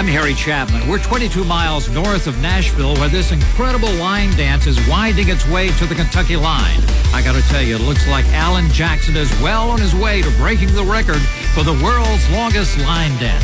I'm Harry Chapman. We're 22 miles north of Nashville, where this incredible line dance is winding its way to the Kentucky line. I got to tell you, it looks like Alan Jackson is well on his way to breaking the record for the world's longest line dance.